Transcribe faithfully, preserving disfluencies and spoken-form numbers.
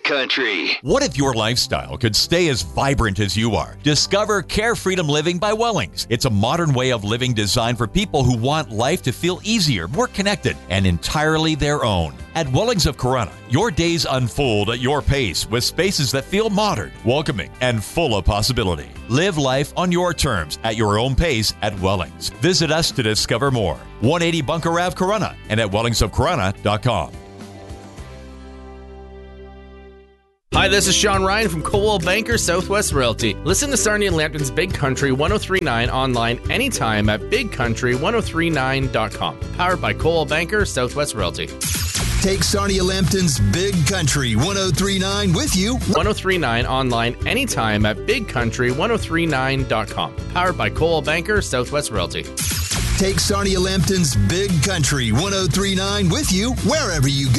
Country. What if your lifestyle could stay as vibrant as you are? Discover Care Freedom Living by Wellings. It's a modern way of living designed for people who want life to feel easier, more connected, and entirely their own. At Wellings of Corunna, your days unfold at your pace with spaces that feel modern, welcoming, and full of possibility. Live life on your terms at your own pace at Wellings. Visit us to discover more. one eighty Bunker Avenue, Corunna, and at wellings of corunna dot com. Hi, this is Sean Ryan from Coldwell Banker Southwest Realty. Listen to Sarnia and Lambton's Big Country ten thirty-nine online anytime at big country ten thirty-nine dot com. Powered by Coldwell Banker Southwest Realty. Take Sarnia Lambton's Big Country ten thirty-nine with you. ten thirty-nine online anytime at big country ten thirty-nine dot com. Powered by Coldwell Banker Southwest Realty. Take Sarnia Lambton's Big Country ten thirty-nine with you wherever you go.